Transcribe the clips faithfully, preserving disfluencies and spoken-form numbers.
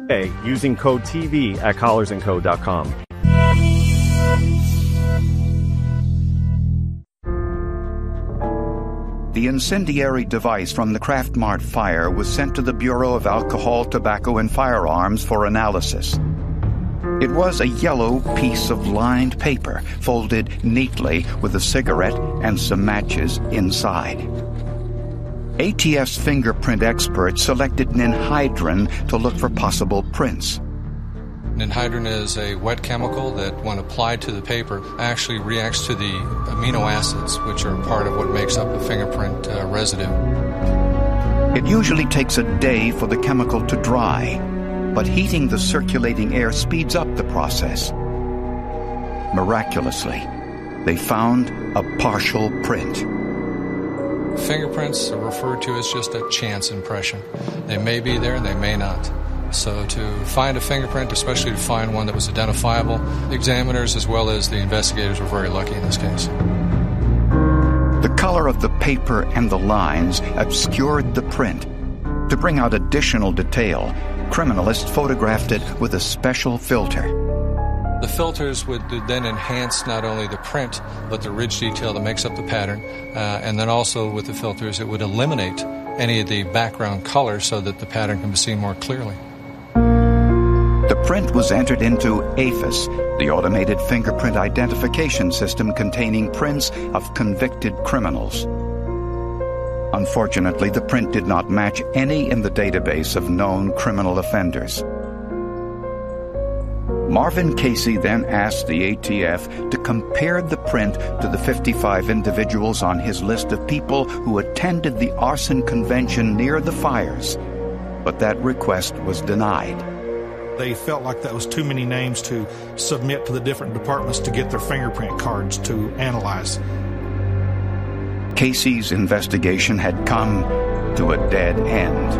today using code T V at collars and co dot com. The incendiary device from the Kraft Mart fire was sent to the Bureau of Alcohol, Tobacco, and Firearms for analysis. It was a yellow piece of lined paper folded neatly with a cigarette and some matches inside. A T F's fingerprint experts selected ninhydrin to look for possible prints. Ninhydrin is a wet chemical that, when applied to the paper, actually reacts to the amino acids, which are part of what makes up the fingerprint uh, residue. It usually takes a day for the chemical to dry, but heating the circulating air speeds up the process. Miraculously, they found a partial print. Fingerprints are referred to as just a chance impression. They may be there and they may not. So to find a fingerprint, especially to find one that was identifiable, the examiners as well as the investigators were very lucky in this case. The color of the paper and the lines obscured the print. To bring out additional detail, criminalists photographed it with a special filter. The filters would then enhance not only the print, but the ridge detail that makes up the pattern. Uh, and then also with the filters, it would eliminate any of the background color so that the pattern can be seen more clearly. The print was entered into AFIS, the automated fingerprint identification system containing prints of convicted criminals. Unfortunately, the print did not match any in the database of known criminal offenders. Marvin Casey then asked the A T F to compare the print to the fifty-five individuals on his list of people who attended the arson convention near the fires, but that request was denied. They felt like that was too many names to submit to the different departments to get their fingerprint cards to analyze. Casey's investigation had come to a dead end.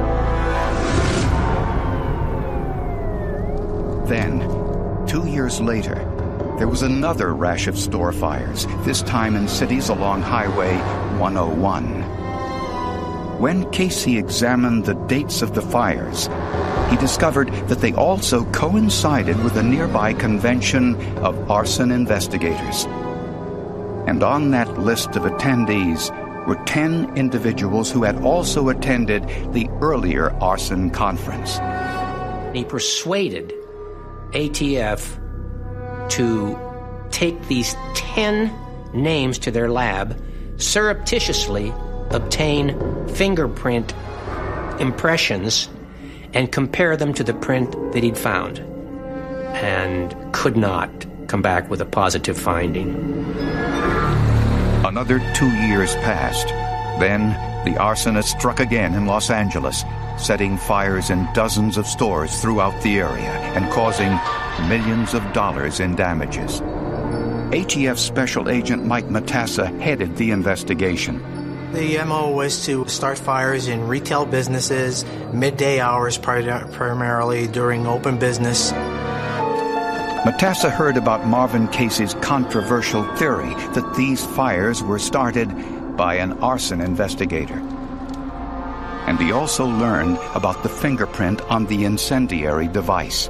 Then, two years later, there was another rash of store fires, this time in cities along Highway one oh one. When Casey examined the dates of the fires, he discovered that they also coincided with a nearby convention of arson investigators. And on that list of attendees were ten individuals who had also attended the earlier arson conference. He persuaded A T F to take these ten names to their lab, surreptitiously obtain fingerprint impressions, and compare them to the print that he'd found, and could not come back with a positive finding. Another two years passed. Then the arsonist struck again in Los Angeles, setting fires in dozens of stores throughout the area and causing millions of dollars in damages. A T F Special Agent Mike Matassa headed the investigation. The M O was to start fires in retail businesses, midday hours primarily during open business. Matassa heard about Marvin Casey's controversial theory that these fires were started by an arson investigator. And he also learned about the fingerprint on the incendiary device.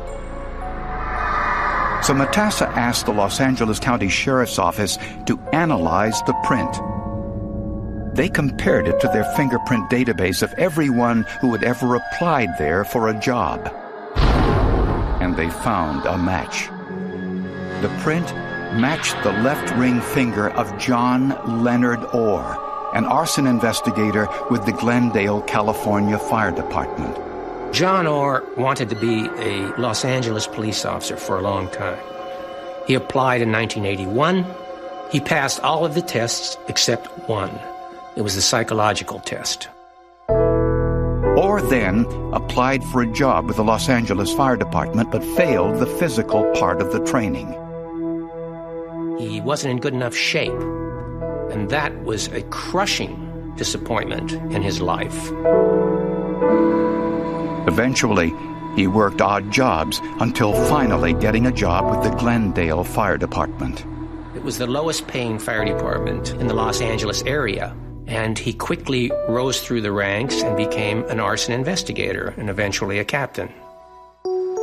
So Matassa asked the Los Angeles County Sheriff's Office to analyze the print. They compared it to their fingerprint database of everyone who had ever applied there for a job. And they found a match. The print matched the left ring finger of John Leonard Orr, an arson investigator with the Glendale, California Fire Department. John Orr wanted to be a Los Angeles police officer for a long time. He applied in nineteen eighty-one. He passed all of the tests except one. It was the psychological test. Orr then applied for a job with the Los Angeles Fire Department, but failed the physical part of the training. He wasn't in good enough shape, and that was a crushing disappointment in his life. Eventually, he worked odd jobs until finally getting a job with the Glendale Fire Department. It was the lowest paying fire department in the Los Angeles area, and he quickly rose through the ranks and became an arson investigator and eventually a captain.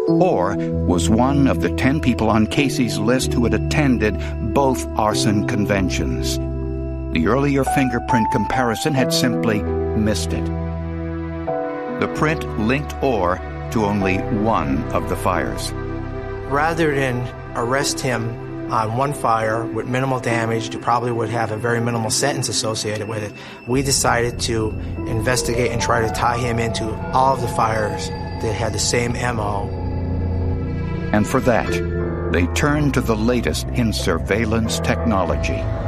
Orr was one of the ten people on Casey's list who had attended both arson conventions. The earlier fingerprint comparison had simply missed it. The print linked Orr to only one of the fires. Rather than arrest him on one fire with minimal damage, who probably would have a very minimal sentence associated with it, we decided to investigate and try to tie him into all of the fires that had the same M O. And for that, they turned to the latest in surveillance technology.